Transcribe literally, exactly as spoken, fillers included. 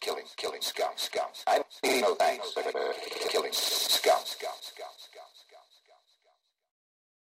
killing, killing scum, scum. I need no thanks for uh, killing scum, scum, scum.